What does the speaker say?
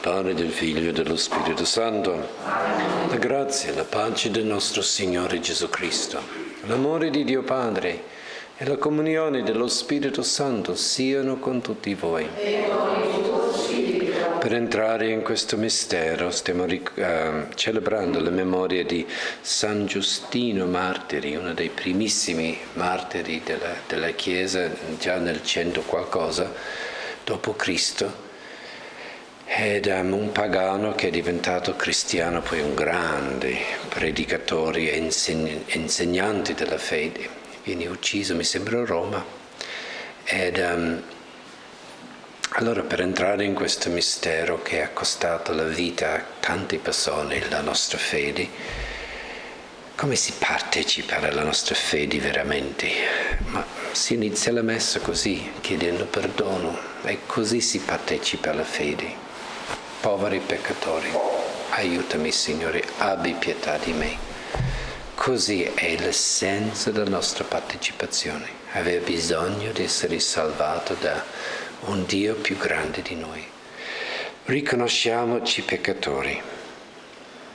Padre, del Figlio e dello Spirito Santo. La grazia e la pace del nostro Signore Gesù Cristo, l'amore di Dio Padre e la comunione dello Spirito Santo siano con tutti voi. Per entrare in questo mistero stiamo celebrando la memoria di San Giustino Martiri, uno dei primissimi martiri della Chiesa, già nel 100 qualcosa dopo Cristo. Ed un pagano che è diventato cristiano, poi un grande predicatore e insegnante della fede. Viene ucciso, mi sembra, a Roma. Ed allora, per entrare in questo mistero che ha costato la vita a tante persone, la nostra fede, come si partecipa alla nostra fede veramente? Ma si inizia la messa così, chiedendo perdono, e così si partecipa alla fede. Poveri peccatori, aiutami Signore, abbi pietà di me. Così è l'essenza della nostra partecipazione, aver bisogno di essere salvato da un Dio più grande di noi. Riconosciamoci peccatori.